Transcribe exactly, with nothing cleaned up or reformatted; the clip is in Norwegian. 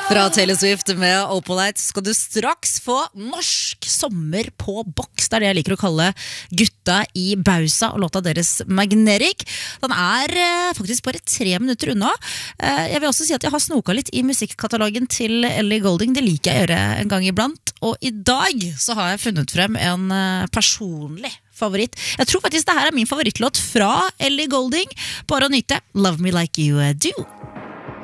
Fra Taylor Swift med Opalite skal du straks få norsk sommer på boks. Det er det jeg liker å kalle gutta i Bausa og låta deres Magnetic. Den er eh, faktisk bare tre minutter unna. Eh, jeg vil også si at jeg har snoka litt i musikkatalogen til Ellie Goulding. Det liker jeg å gjøre en gang iblant. Og i dag så har jeg funnet frem en eh, personlig favoritt. Jeg tror faktisk det her er min favorittlåt fra Ellie Goulding. Bare å nyte Love Me Like You Do.